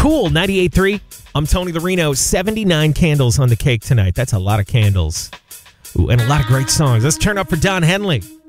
Cool, 98.3. I'm Tony Lorino. 79 candles on the cake tonight. That's a lot of candles. Ooh, and a lot of great songs. Let's turn up for Don Henley.